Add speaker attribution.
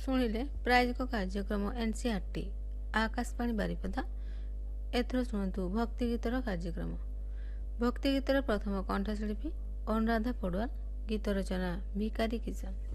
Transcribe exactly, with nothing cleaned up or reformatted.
Speaker 1: ଶୁଣିଲେ ପ୍ରାୟୋଜିକ କାର୍ଯ୍ୟକ୍ରମ ଏନସିଆରଟି ଆକାଶବାଣୀ ବାରିପଦା। ଏଥର ଶୁଣନ୍ତୁ ଭକ୍ତି ଗୀତର କାର୍ଯ୍ୟକ୍ରମ। ଭକ୍ତି ଗୀତର ପ୍ରଥମ କଣ୍ଠଶିଳ୍ପୀ ଅନୁରାଧା ପଡୁଆଲ, ଗୀତ ରଚନା ଭିକାରୀ କିଶନ।